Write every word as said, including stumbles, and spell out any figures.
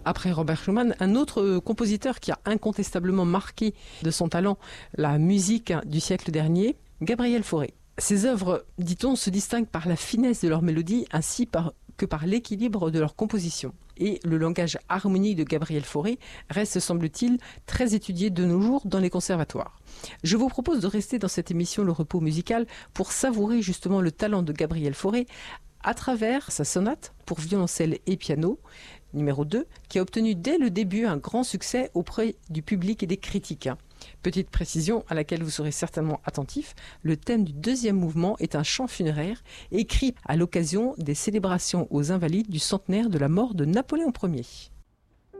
Après Robert Schumann, un autre compositeur qui a incontestablement marqué de son talent la musique du siècle dernier, Gabriel Fauré. Ses œuvres, dit-on, se distinguent par la finesse de leur mélodie ainsi par, que par l'équilibre de leur composition. Et le langage harmonique de Gabriel Fauré reste, semble-t-il, très étudié de nos jours dans les conservatoires. Je vous propose de rester dans cette émission Le Repos musical pour savourer justement le talent de Gabriel Fauré à travers sa sonate pour violoncelle et piano, numéro deux, qui a obtenu dès le début un grand succès auprès du public et des critiques. Petite précision à laquelle vous serez certainement attentif, le thème du deuxième mouvement est un chant funéraire écrit à l'occasion des célébrations aux Invalides du centenaire de la mort de Napoléon Ier.